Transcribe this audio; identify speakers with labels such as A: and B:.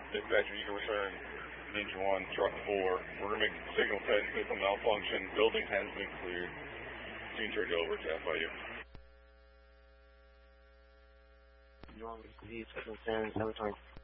A: Dispatcher, you can return Ninja 1, truck 4. We're going to make signal technical malfunction. Building has been cleared. Team turned over to FIU.
B: You want me to leave 710, 720.